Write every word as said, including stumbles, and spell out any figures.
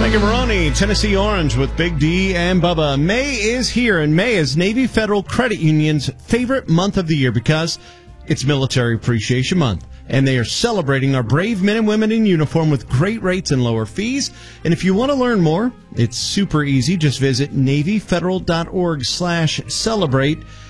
Megan Maroney, Tennessee Orange with Big D and Bubba. May is here, and May is Navy Federal Credit Union's favorite month of the year because it's Military Appreciation Month. And they are celebrating our brave men and women in uniform with great rates and lower fees. And if you want to learn more, it's super easy. Just visit NavyFederal.org slash celebrate.